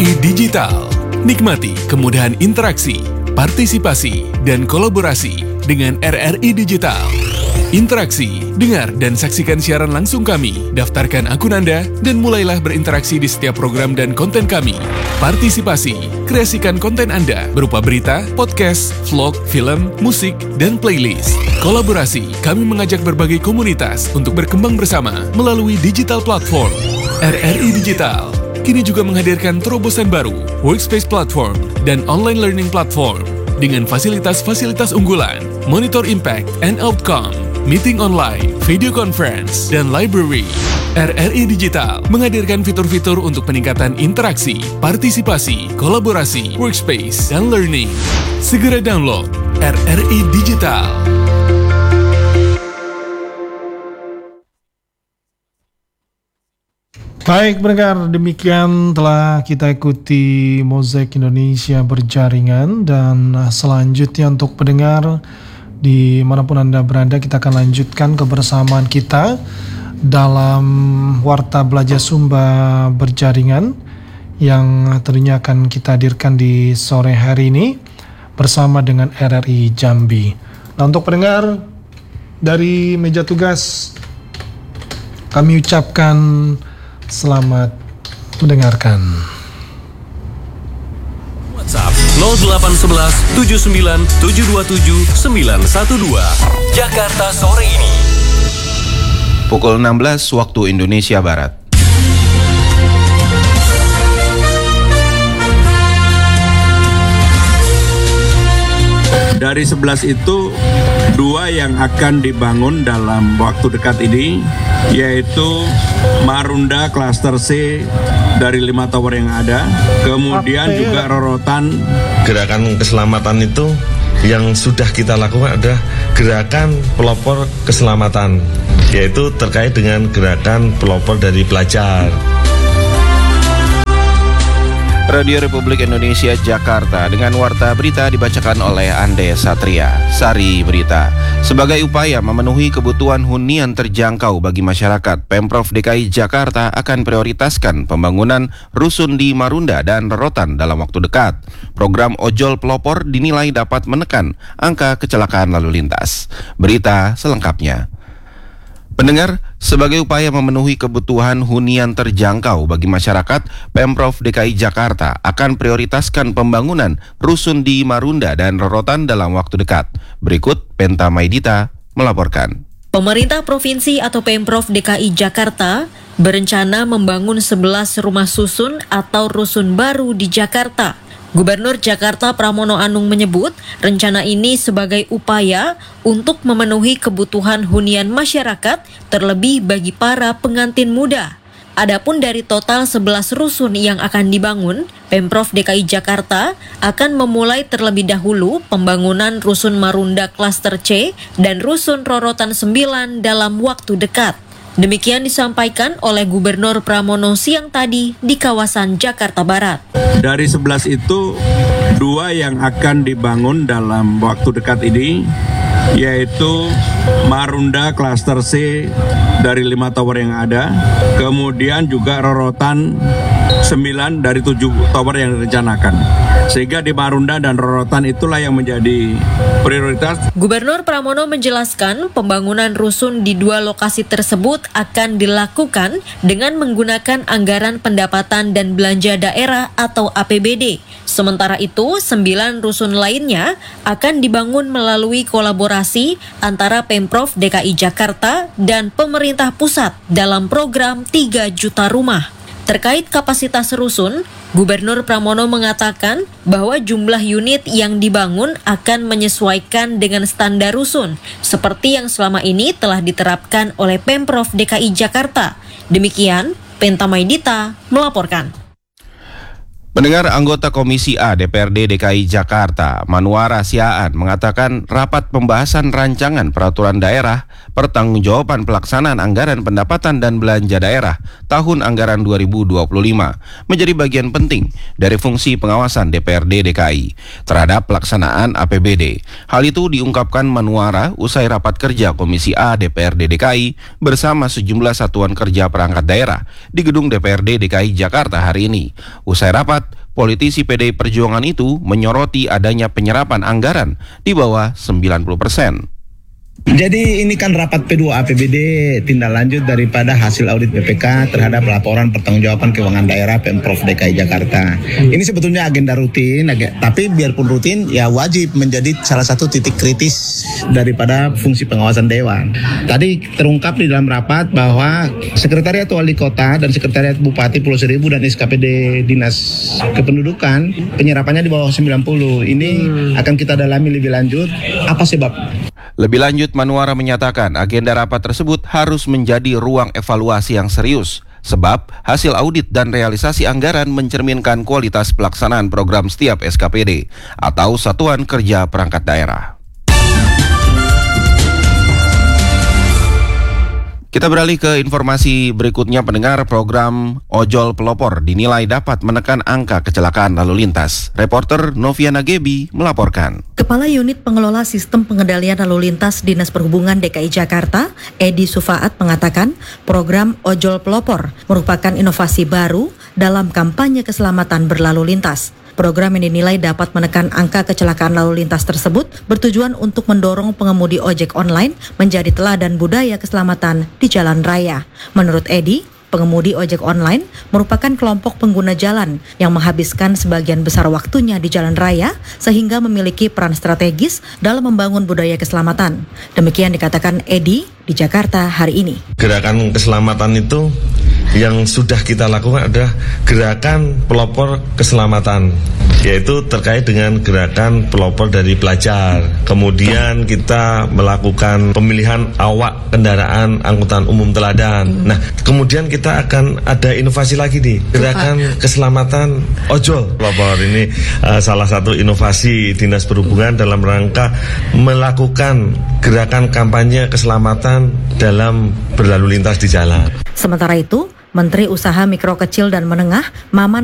RRI Digital. Nikmati kemudahan interaksi, partisipasi, dan kolaborasi dengan RRI Digital. Interaksi, dengar dan saksikan siaran langsung kami, daftarkan akun Anda, dan mulailah berinteraksi di setiap program dan konten kami. Partisipasi, kreasikan konten Anda berupa berita, podcast, vlog, film, musik, dan playlist. Kolaborasi, kami mengajak berbagai komunitas untuk berkembang bersama melalui digital platform. RRI Digital kini juga menghadirkan terobosan baru, workspace platform, dan online learning platform dengan fasilitas-fasilitas unggulan, monitor impact and outcome, meeting online, video conference, dan library. RRI Digital menghadirkan fitur-fitur untuk peningkatan interaksi, partisipasi, kolaborasi, workspace, dan learning. Segera download RRI Digital. Baik pendengar, demikian telah kita ikuti Mozaik Indonesia Berjaringan, dan selanjutnya untuk pendengar dimanapun Anda berada, kita akan lanjutkan kebersamaan kita dalam Warta Belajar Sumba Berjaringan yang tentunya akan kita hadirkan di sore hari ini bersama dengan RRI Jambi. Nah, untuk pendengar dari meja tugas, kami ucapkan selamat mendengarkan. WhatsApp 0811 79 727 912. Jakarta sore ini. Pukul 16 waktu Indonesia Barat. Dari 11 itu, 2 yang akan dibangun dalam waktu dekat ini, yaitu Marunda Cluster C dari 5 tower yang ada, kemudian juga Rorotan. Gerakan keselamatan itu yang sudah kita lakukan adalah gerakan pelopor keselamatan, yaitu terkait dengan gerakan pelopor dari pelajar. Radio Republik Indonesia Jakarta dengan warta berita dibacakan oleh Ande Satria. Sari Berita. Sebagai upaya memenuhi kebutuhan hunian terjangkau bagi masyarakat, Pemprov DKI Jakarta akan prioritaskan pembangunan rusun di Marunda dan Rorotan dalam waktu dekat. Program Ojol Pelopor dinilai dapat menekan angka kecelakaan lalu lintas. Berita selengkapnya. Pendengar, sebagai upaya memenuhi kebutuhan hunian terjangkau bagi masyarakat, Pemprov DKI Jakarta akan prioritaskan pembangunan rusun di Marunda dan Rorotan dalam waktu dekat. Berikut Penta Maidita melaporkan. Pemerintah Provinsi atau Pemprov DKI Jakarta berencana membangun 11 rumah susun atau rusun baru di Jakarta. Gubernur Jakarta Pramono Anung menyebut rencana ini sebagai upaya untuk memenuhi kebutuhan hunian masyarakat, terlebih bagi para pengantin muda. Adapun dari total 11 rusun yang akan dibangun, Pemprov DKI Jakarta akan memulai terlebih dahulu pembangunan Rusun Marunda Cluster C dan Rusun Rorotan 9 dalam waktu dekat. Demikian disampaikan oleh Gubernur Pramono siang tadi di kawasan Jakarta Barat. Dari 11 itu, 2 yang akan dibangun dalam waktu dekat ini, yaitu Marunda Cluster C dari 5 tower yang ada, kemudian juga Rorotan 9 dari 7 tower yang direncanakan. Sehingga di Marunda dan Rorotan itulah yang menjadi prioritas. Gubernur Pramono menjelaskan pembangunan rusun di 2 lokasi tersebut akan dilakukan dengan menggunakan anggaran pendapatan dan belanja daerah atau APBD. Sementara itu, 9 rusun lainnya akan dibangun melalui kolaborasi antara Pemprov DKI Jakarta dan pemerintah pusat dalam program 3 juta rumah. Terkait kapasitas rusun, Gubernur Pramono mengatakan bahwa jumlah unit yang dibangun akan menyesuaikan dengan standar rusun, seperti yang selama ini telah diterapkan oleh Pemprov DKI Jakarta. Demikian, Penta Maidita melaporkan. Pendengar, anggota Komisi A DPRD DKI Jakarta, Manuara Siaan, mengatakan rapat pembahasan rancangan peraturan daerah pertanggungjawaban pelaksanaan anggaran pendapatan dan belanja daerah tahun anggaran 2025 menjadi bagian penting dari fungsi pengawasan DPRD DKI terhadap pelaksanaan APBD. Hal itu diungkapkan Manuara usai rapat kerja Komisi A DPRD DKI bersama sejumlah satuan kerja perangkat daerah di gedung DPRD DKI Jakarta hari ini. Usai rapat, rapat, politisi PDI Perjuangan itu menyoroti adanya penyerapan anggaran di bawah 90%. Jadi ini kan rapat P2 APBD tindak lanjut daripada hasil audit BPK terhadap laporan pertanggungjawaban keuangan daerah Pemprov DKI Jakarta. Ini sebetulnya agenda rutin, tapi biarpun rutin ya wajib menjadi salah satu titik kritis daripada fungsi pengawasan Dewan. Tadi terungkap di dalam rapat bahwa Sekretariat Wali Kota dan Sekretariat Bupati Pulau Seribu dan SKPD Dinas Kependudukan penyerapannya di bawah 90. Ini akan kita dalami lebih lanjut. Apa sebab? Lebih lanjut, Manuara menyatakan agenda rapat tersebut harus menjadi ruang evaluasi yang serius, sebab hasil audit dan realisasi anggaran mencerminkan kualitas pelaksanaan program setiap SKPD atau Satuan Kerja Perangkat Daerah. Kita beralih ke informasi berikutnya, pendengar. Program Ojol Pelopor dinilai dapat menekan angka kecelakaan lalu lintas. Reporter Noviana Gebi melaporkan. Kepala Unit Pengelola Sistem Pengendalian Lalu Lintas Dinas Perhubungan DKI Jakarta, Edi Sufaat, mengatakan program Ojol Pelopor merupakan inovasi baru dalam kampanye keselamatan berlalu lintas. Program yang dinilai dapat menekan angka kecelakaan lalu lintas tersebut bertujuan untuk mendorong pengemudi ojek online menjadi teladan budaya keselamatan di jalan raya. Menurut Edi, pengemudi ojek online merupakan kelompok pengguna jalan yang menghabiskan sebagian besar waktunya di jalan raya sehingga memiliki peran strategis dalam membangun budaya keselamatan. Demikian dikatakan Edi di Jakarta hari ini. Gerakan keselamatan itu yang sudah kita lakukan adalah gerakan pelopor keselamatan, yaitu terkait dengan gerakan pelopor dari pelajar. Kemudian kita melakukan pemilihan awak kendaraan angkutan umum teladan. Nah, kemudian kita akan ada inovasi lagi nih, gerakan keselamatan ojol pelopor. Ini salah satu inovasi Dinas Perhubungan dalam rangka melakukan gerakan kampanye keselamatan dalam berlalu lintas di jalan. Sementara itu, Menteri Usaha Mikro Kecil dan Menengah, Maman